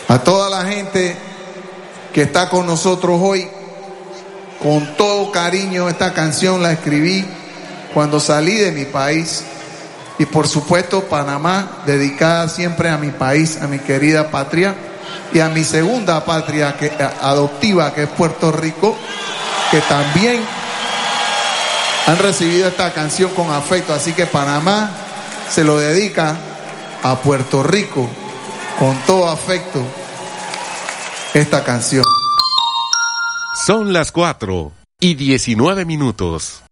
A toda la gente que está con nosotros hoy, con todo cariño, esta canción la escribí cuando salí de mi país. Y por supuesto Panamá, dedicada siempre a mi país, a mi querida patria y a mi segunda patria adoptiva, que es Puerto Rico, que también han recibido esta canción con afecto. Así que Panamá se lo dedica a Puerto Rico con todo afecto esta canción. Son las 4:19.